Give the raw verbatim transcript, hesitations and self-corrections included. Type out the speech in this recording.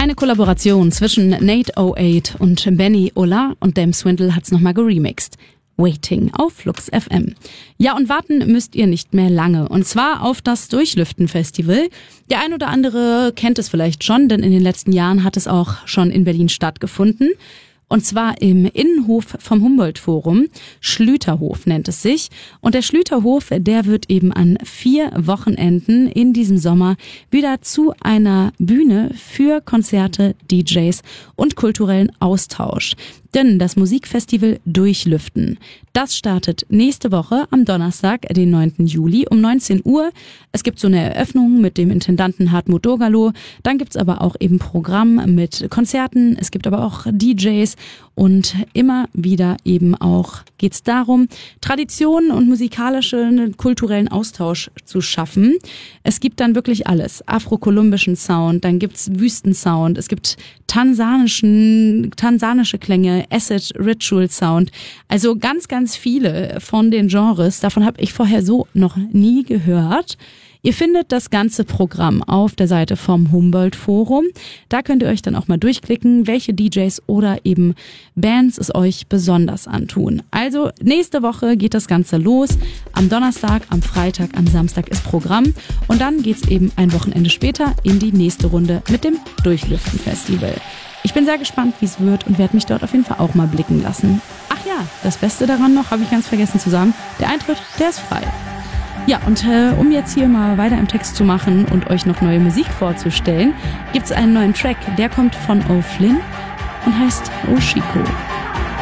Eine Kollaboration zwischen Nate oh acht und Benny Ola und Dam Swindle hat's nochmal geremixed. Waiting auf Flux F M. Ja, und warten müsst ihr nicht mehr lange. Und zwar auf das Durchlüften-Festival. Der ein oder andere kennt es vielleicht schon, denn in den letzten Jahren hat es auch schon in Berlin stattgefunden. Und zwar im Innenhof vom Humboldt-Forum. Schlüterhof nennt es sich. Und der Schlüterhof, der wird eben an vier Wochenenden in diesem Sommer wieder zu einer Bühne für Konzerte, D Js und kulturellen Austausch. Denn das Musikfestival Durchlüften, das startet nächste Woche am Donnerstag, den neunten Juli um neunzehn Uhr. Es gibt so eine Eröffnung mit dem Intendanten Hartmut Dogerloh. Dann gibt's aber auch eben Programm mit Konzerten. Es gibt aber auch D Js und immer wieder eben auch geht's darum, Traditionen und musikalischen, kulturellen Austausch zu schaffen. Es gibt dann wirklich alles. Afro-kolumbischen Sound, dann gibt's Wüstensound, es gibt tansanischen, tansanische Klänge, Acid Ritual Sound. Also ganz, ganz viele von den Genres. Davon habe ich vorher so noch nie gehört. Ihr findet das ganze Programm auf der Seite vom Humboldt-Forum. Da könnt ihr euch dann auch mal durchklicken, welche D Js oder eben Bands es euch besonders antun. Also nächste Woche geht das Ganze los. Am Donnerstag, am Freitag, am Samstag ist Programm. Und dann geht's eben ein Wochenende später in die nächste Runde mit dem Durchlüften-Festival. Ich bin sehr gespannt, wie es wird und werde mich dort auf jeden Fall auch mal blicken lassen. Ach ja, das Beste daran noch, habe ich ganz vergessen zu sagen, der Eintritt, der ist frei. Ja, und äh, um jetzt hier mal weiter im Text zu machen und euch noch neue Musik vorzustellen, gibt's einen neuen Track, der kommt von O'Flynn und heißt Oshiko.